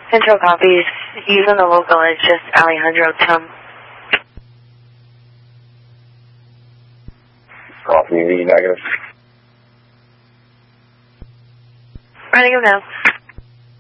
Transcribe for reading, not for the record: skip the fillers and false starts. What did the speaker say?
Central copies. Using the local, it's just Alejandro Tum. Copy, negative. Running him now.